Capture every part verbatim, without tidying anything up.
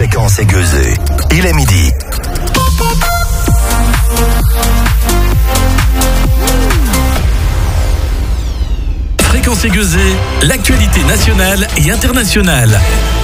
Fréquence Aiguezée. Il est midi. Fréquence Aiguezée, l'actualité nationale et internationale.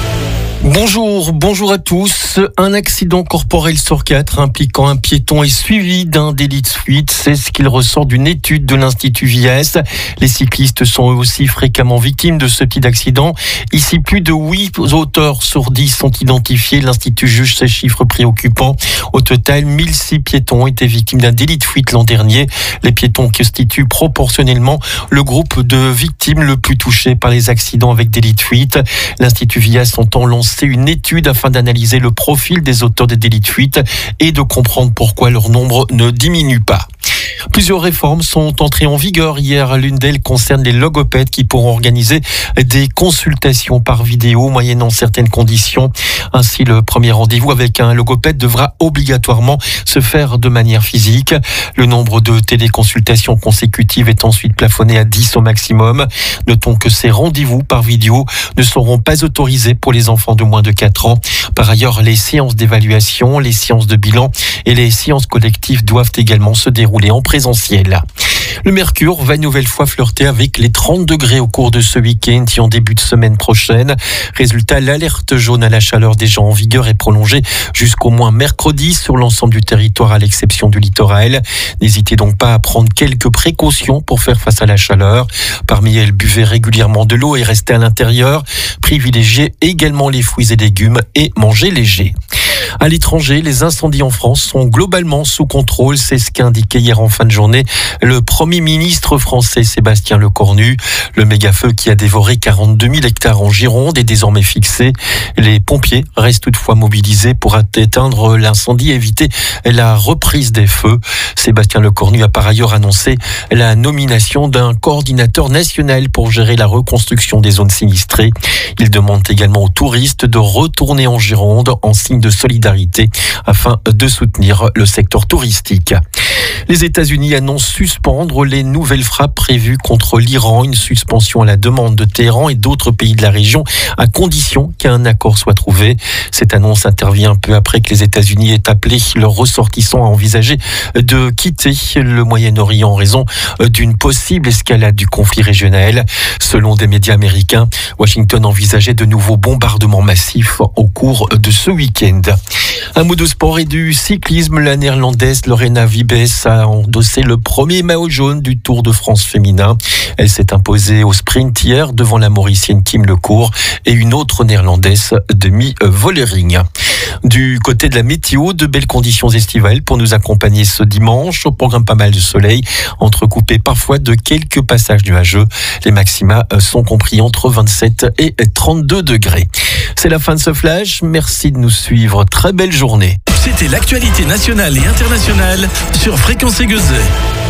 Bonjour, bonjour à tous. Un accident corporel sur quatre impliquant un piéton est suivi d'un délit de fuite. C'est ce qu'il ressort d'une étude de l'Institut V I A S. Les cyclistes sont eux aussi fréquemment victimes de ce type d'accident. Ici, plus de huit auteurs sur dix sont identifiés. L'Institut juge ces chiffres préoccupants. Au total, mille six piétons ont été victimes d'un délit de fuite l'an dernier. Les piétons constituent proportionnellement le groupe de victimes le plus touché par les accidents avec délit de fuite. L'Institut V I A S entend lancer une étude afin d'analyser le profil des auteurs des délits de fuite et de comprendre pourquoi leur nombre ne diminue pas. Plusieurs réformes sont entrées en vigueur hier. L'une d'elles concerne les logopèdes qui pourront organiser des consultations par vidéo moyennant certaines conditions. Ainsi, le premier rendez-vous avec un logopède devra obligatoirement se faire de manière physique. Le nombre de téléconsultations consécutives est ensuite plafonné à dix au maximum. Notons que ces rendez-vous par vidéo ne seront pas autorisés pour les enfants de moins de quatre ans. Par ailleurs, les séances d'évaluation, les séances de bilan et les séances collectives doivent également se dérouler en présentiel. Le mercure va une nouvelle fois flirter avec les trente degrés au cours de ce week-end et en début de semaine prochaine. Résultat, l'alerte jaune à la chaleur déjà en vigueur est prolongée jusqu'au moins mercredi sur l'ensemble du territoire à l'exception du littoral. N'hésitez donc pas à prendre quelques précautions pour faire face à la chaleur. Parmi elles, buvez régulièrement de l'eau et restez à l'intérieur. Privilégiez également les fruits et légumes et mangez léger. À l'étranger, les incendies en France sont globalement sous contrôle. C'est ce qu'a indiqué hier en fin de journée le Premier ministre français Sébastien Lecornu. Le méga-feu qui a dévoré quarante-deux mille hectares en Gironde est désormais fixé. Les pompiers restent toutefois mobilisés pour éteindre l'incendie et éviter la reprise des feux. Sébastien Lecornu a par ailleurs annoncé la nomination d'un coordinateur national pour gérer la reconstruction des zones sinistrées. Il demande également aux touristes de retourner en Gironde en signe de solidarité afin de soutenir le secteur touristique. Les États-Unis annoncent suspendre les nouvelles frappes prévues contre l'Iran, une suspension à la demande de Téhéran et d'autres pays de la région, à condition qu'un accord soit trouvé. Cette annonce intervient peu après que les États-Unis aient appelé leurs ressortissants à envisager de quitter le Moyen-Orient en raison d'une possible escalade du conflit régional. Selon des médias américains, Washington envisageait de nouveaux bombardements massifs au cours de ce week-end. Un mot de sport et du cyclisme. La néerlandaise Lorena Wiebes a endossé le premier maillot jaune du Tour de France féminin. Elle s'est imposée au sprint hier devant la Mauricienne Kim Lecourt et une autre néerlandaise, Demi Vollering. Du côté de la météo, de belles conditions estivales pour nous accompagner ce dimanche. Au programme, pas mal de soleil, entrecoupé parfois de quelques passages nuageux. Les maxima sont compris entre vingt-sept et trente-deux degrés. C'est la fin de ce flash. Merci de nous suivre. Très belle journée. C'était l'actualité nationale et internationale sur Fréquence Aiguezée.